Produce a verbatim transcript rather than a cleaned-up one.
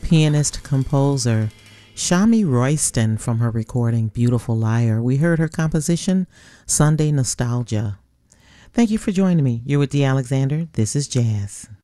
pianist-composer Shami Royston from her recording Beautiful Liar. We heard her composition Sunday Nostalgia. Thank you for joining me. You're with Dee Alexander. This is Jazz.